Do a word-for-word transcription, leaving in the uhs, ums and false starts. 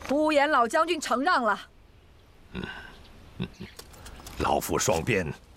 呼延老将军承让了。 嗯嗯，老夫双边